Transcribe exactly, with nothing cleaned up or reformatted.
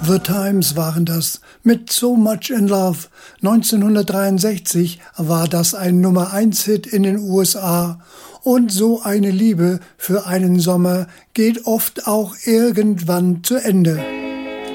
The Times waren das mit So Much in Love. neunzehnhundertdreiundsechzig war das ein Nummer eins Hit in den U S A. Und so eine Liebe für einen Sommer geht oft auch irgendwann zu Ende.